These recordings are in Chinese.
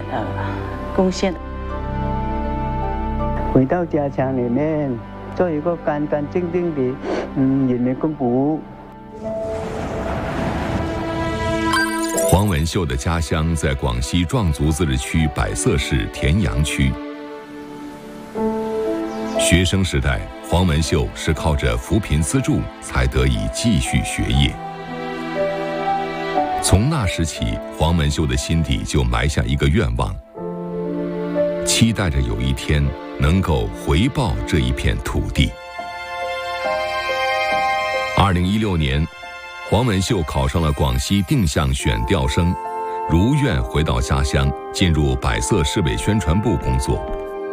贡献。 回到家乡里面，做一个干干净净的人民公仆。 黄文秀的家乡在广西壮族自治区百色市田阳区。学生时代，黄文秀是靠着扶贫资助才得以继续学业。从那时起，黄文秀的心底就埋下一个愿望，期待着有一天能够回报这一片土地。2016年，黄文秀考上了广西定向选调生，如愿回到家乡，进入百色市委宣传部工作。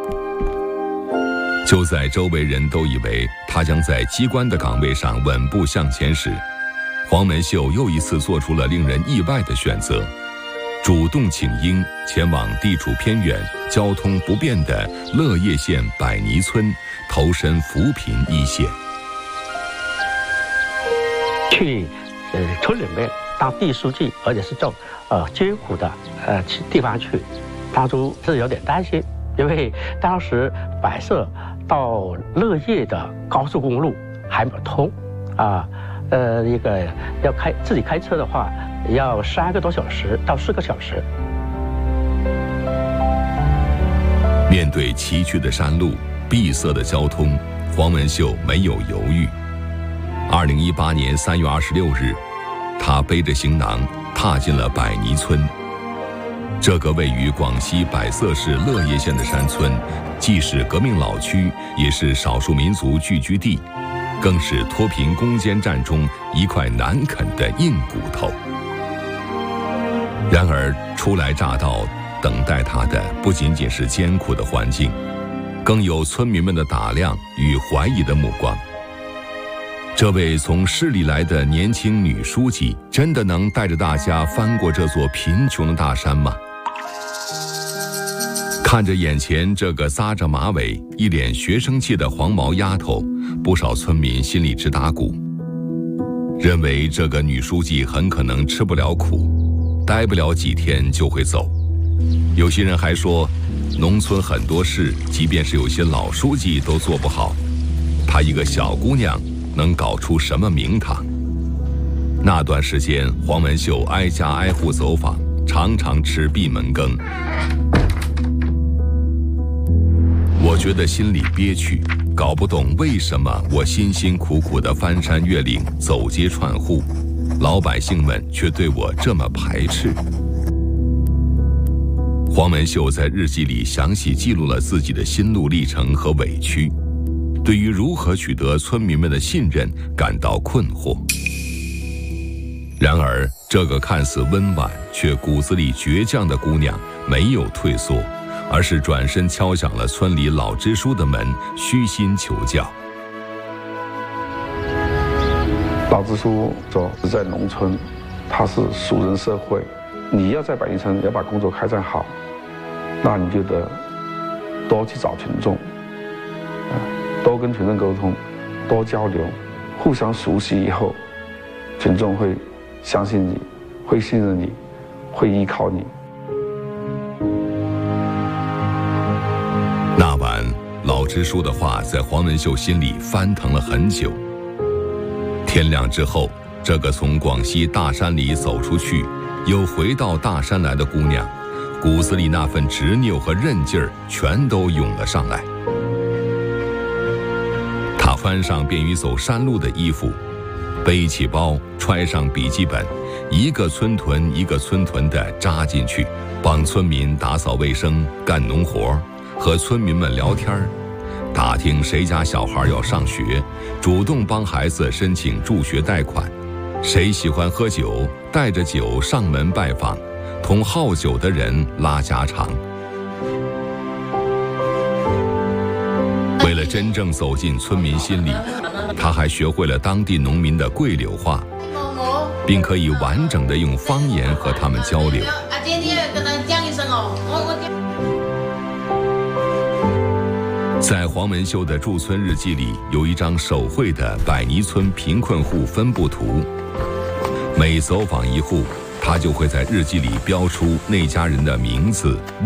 就在周围人都以为他将在机关的岗位上稳步向前时，黄文秀又一次做出了令人意外的选择，主动请缨前往地处偏远、交通不便的乐业县百泥村，投身扶贫一线。 去村里面当地书记，而且是这种艰苦的地方去，当初是有点担心，因为当时百色到乐业的高速公路还没有通一个要自己开车的话，要3个多小时到4个小时。 面对崎岖的山路、闭塞的交通，黄文秀没有犹豫。2018年3月26日，他背着行囊踏进了百泥村。这个位于广西百色市乐业县的山村，既是革命老区，也是少数民族聚居地，更是脱贫攻坚战中一块难啃的硬骨头。然而初来乍到，等待他的不仅仅是艰苦的环境，更有村民们的打量与怀疑的目光。这位从市里来的年轻女书记，真的能带着大家翻过这座贫穷的大山吗？看着眼前这个扎着马尾、一脸学生气的黄毛丫头，不少村民心里直打鼓，认为这个女书记很可能吃不了苦，待不了几天就会走。有些人还说，农村很多事，即便是有些老书记都做不好，她一个小姑娘能搞出什么名堂？那段时间，黄文秀挨家挨户走访，常常吃闭门羹。我觉得心里憋屈，搞不懂为什么我辛辛苦苦的翻山越岭、走街串户，老百姓们却对我这么排斥。黄文秀在日记里详细记录了自己的心路历程和委屈，对于如何取得村民们的信任感到困惑。然而，这个看似温婉却骨子里倔强的姑娘没有退缩，而是转身敲响了村里老支书的门，虚心求教。 老支书说是在农村，他是熟人社会，你要在百泥村要把工作开展好，那你就得多去找群众，多跟群众沟通，多交流，互相熟悉以后，群众会相信你，会信任你，会依靠你。 那晚，老支书的话在黄文秀心里翻腾了很久。天亮之后，这个从广西大山里走出去，又回到大山来的姑娘，骨子里那份执拗和韧劲儿全都涌了上来。她穿上便于走山路的衣服，背起包，揣上笔记本，一个村屯一个村屯地扎进去，帮村民打扫卫生、干农活，和村民们聊天，打听谁家小孩要上学，主动帮孩子申请助学贷款，谁喜欢喝酒，带着酒上门拜访，同好酒的人拉家常。为了真正走进村民心里，他还学会了当地农民的桂柳话，并可以完整地用方言和他们交流。在黄文秀的驻村日记里，有一张手绘的百泥村贫困户分布图。每走访一户，他就会在日记里标出那家人的名字、